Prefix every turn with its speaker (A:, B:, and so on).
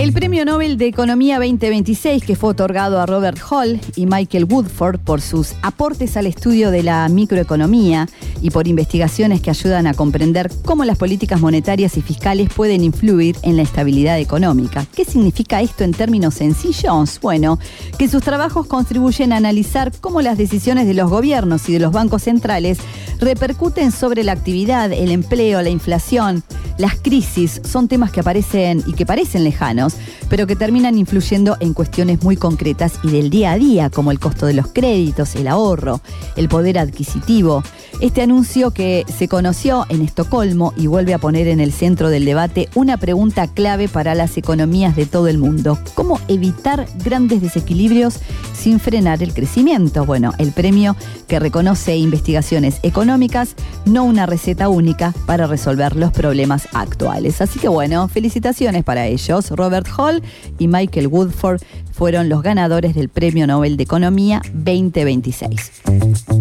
A: El Premio Nobel de Economía 2026, que fue otorgado a Robert Hall y Michael Woodford por sus aportes al estudio de la microeconomía y por investigaciones que ayudan a comprender cómo las políticas monetarias y fiscales pueden influir en la estabilidad económica. ¿Qué significa esto en términos sencillos? Bueno, que sus trabajos contribuyen a analizar cómo las decisiones de los gobiernos y de los bancos centrales repercuten sobre la actividad, el empleo, la inflación. Las crisis son temas que aparecen y que parecen lejanos, pero que terminan influyendo en cuestiones muy concretas y del día a día, como el costo de los créditos, el ahorro, el poder adquisitivo. Este anuncio que se conoció en Estocolmo y vuelve a poner en el centro del debate una pregunta clave para las economías de todo el mundo: ¿cómo evitar grandes desequilibrios sin frenar el crecimiento? Bueno, el premio que reconoce investigaciones económicas, no una receta única para resolver los problemas actuales. Así que bueno, felicitaciones para ellos. Robert Hall y Michael Woodford fueron los ganadores del Premio Nobel de Economía 2026.